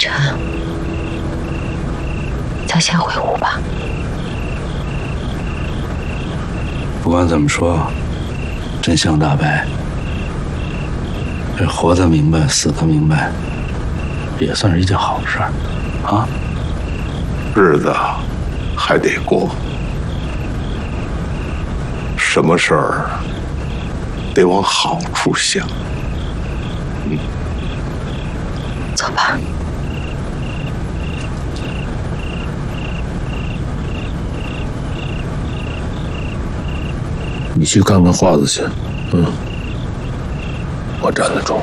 晨，咱先回屋吧。 不管怎么说，真相大白，这活得明白，死得明白，也算是一件好事儿啊。 日子还得过，什么事儿得往好处想。 走吧。 你去看看画子去，我站得住。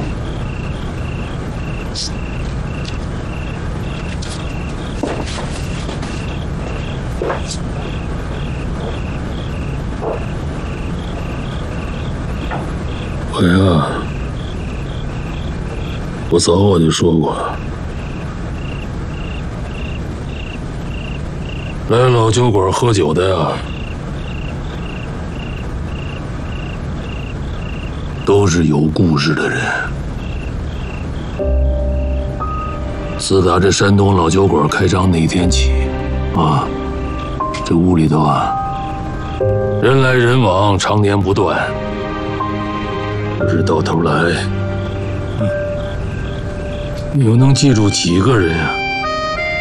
我呀，我早我就说过，来老酒馆喝酒的呀，都是有故事的人。自打这山东老酒馆开张那天起，这屋里头人来人往，常年不断。可是到头来，你又能记住几个人呀？